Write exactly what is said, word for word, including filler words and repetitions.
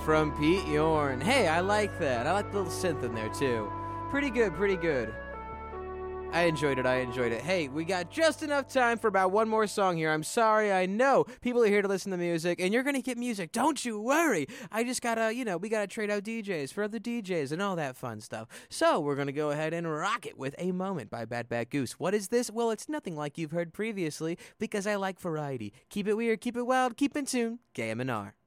from Pete Yorn. Hey, I like that. I like the little synth in there, too. Pretty good, pretty good. I enjoyed it, I enjoyed it. Hey, we got just enough time for about one more song here. I'm sorry, I know people are here to listen to music, and you're going to get music. Don't you worry. I just got to, you know, we got to trade out D Js for other D Js and all that fun stuff. So we're going to go ahead and rock it with A Moment by Bad Bad Goose. What is this? Well, it's nothing like you've heard previously because I like variety. Keep it weird, keep it wild, keep in tune. K M N R.